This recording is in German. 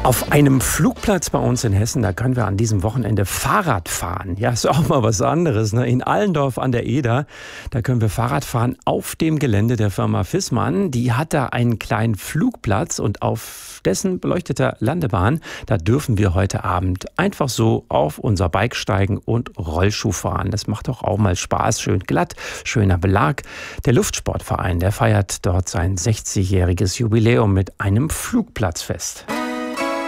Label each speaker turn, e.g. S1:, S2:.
S1: Auf einem Flugplatz bei uns in Hessen, da können wir an diesem Wochenende Fahrrad fahren. Ja, ist auch mal was anderes, ne? In Allendorf an der Eder, da können wir Fahrrad fahren auf dem Gelände der Firma Fissmann. Die hat da einen kleinen Flugplatz und auf dessen beleuchteter Landebahn, da dürfen wir heute Abend einfach so auf unser Bike steigen und Rollschuh fahren. Das macht doch auch mal Spaß, schön glatt, schöner Belag. Der Luftsportverein, der feiert dort sein 60-jähriges Jubiläum mit einem Flugplatzfest.